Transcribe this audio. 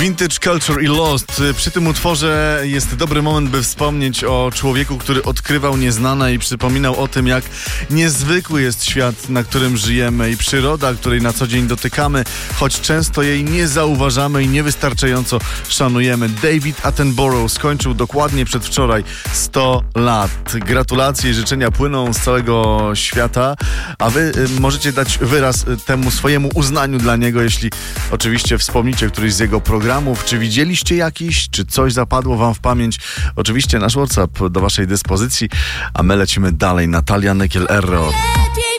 Vintage Culture i Lost. Przy tym utworze jest dobry moment, by wspomnieć o człowieku, który odkrywał nieznane i przypominał o tym, jak niezwykły jest świat, na którym żyjemy i przyroda, której na co dzień dotykamy, choć często jej nie zauważamy i niewystarczająco szanujemy. David Attenborough skończył dokładnie przedwczoraj 100 lat. Gratulacje i życzenia płyną z całego świata, a wy możecie dać wyraz temu swojemu uznaniu dla niego, jeśli oczywiście wspomnicie któryś z jego programów, czy widzieliście jakiś, czy coś zapadło wam w pamięć. Oczywiście nasz WhatsApp do waszej dyspozycji, a my lecimy dalej. Natalia Nykiel Error.